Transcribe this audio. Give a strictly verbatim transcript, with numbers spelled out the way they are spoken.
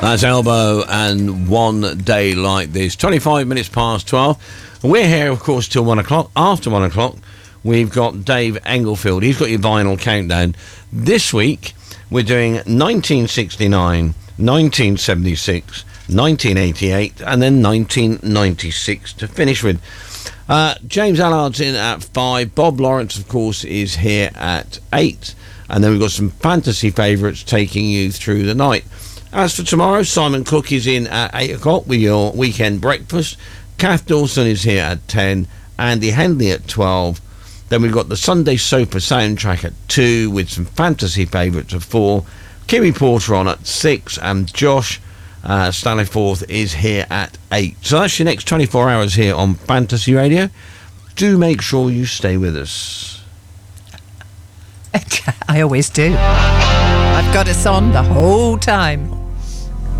That's Elbow and One Day Like This. twenty-five minutes past twelve. We're here, of course, till one o'clock. After one o'clock, we've got Dave Englefield. He's got your vinyl countdown. This week, we're doing nineteen sixty-nine, nineteen seventy-six, nineteen eighty-eight, and then nineteen ninety-six to finish with. Uh, James Allard's in at five. Bob Lawrence, of course, is here at eight. And then we've got some fantasy favourites taking you through the night. As for tomorrow, Simon Cook is in at eight o'clock with your weekend breakfast. Kath Dawson is here at ten. Andy Henley at twelve. Then we've got the Sunday Sofa soundtrack at two with some fantasy favourites at four. Kimmy Porter on at six. And Josh uh, Staniforth is here at eight. So that's your next twenty-four hours here on Fantasy Radio. Do make sure you stay with us. I always do. I've got us on the whole time.